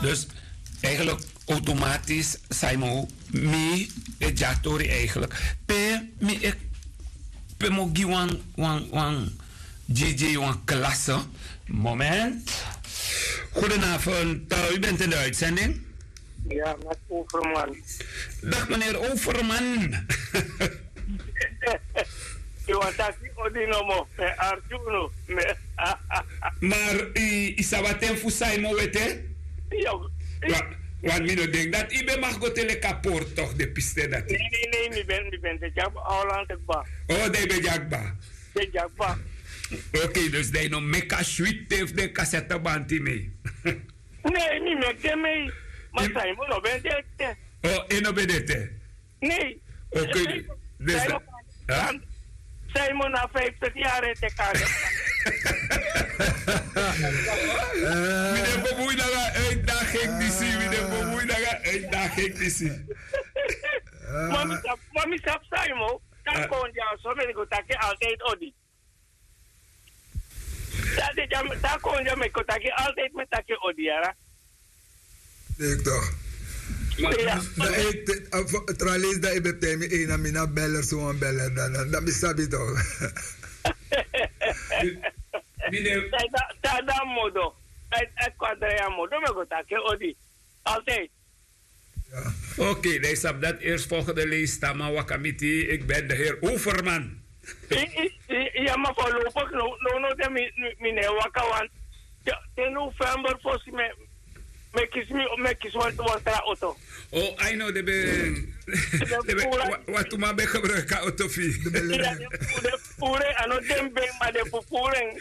Dus eigenlijk automatisch zijn we mee het jatori eigenlijk. Pe mo gi wan JJ wan klasse. Moment. Goedenavond, u bent in de uitzending. Ja, met Overman. Dag meneer Overman. Je want dat Odinomo, met Arjuno. Maar isawaten fusai mo wete? Ja. Want ik denk dat ik ben mag go tele kapot toch de piste dat. Nee, ik ben de Jabba Holland Jakba. Oh, die ben Jakba. De Jakba. Oké, dus die no meka suite heeft de cassetteband mee. Nee, niet met hem mee. Maar zij moet nog bij dit. Oh, en op dit. Nee. Oké, dus zij moet na 50 jaar in de kaart. Meneer Boboei naga uitdaging die zie. Meneer Boboei naga uitdaging die zie. Mami sap Simon, dan kon je zo met ik dat altijd odi. Dat kon je met dat altijd met dat odi, ja. Nee, toch. Trouwens, dat ik bij me een mina beller zo'n beller dan besap je toch. Dat modo. Het kwadria modo met dat odi. Altijd. Oké, dan is op dat eerstvolgende lijst Tama Wakamiti. Ik ben de heer Overman. Ja, maar voorlopig no meneer Wakawan. In november volgens mij me kies wat auto. Oh, I know wat toen maar bij gebruiken autofie. De poeren en ook dembe maar de poeren.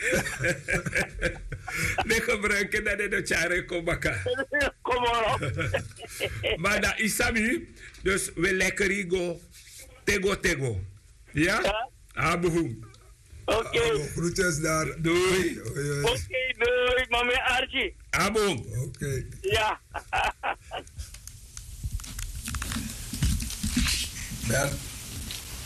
De gebruiken dat de chare komaka. Kom op. Maar dat is Sami, dus we lekker go tego. Ja? Aboom. Oké. Groetjes daar. Doei. Oké, doei, mama Archie. Aboom. Oké. Ja. Bert.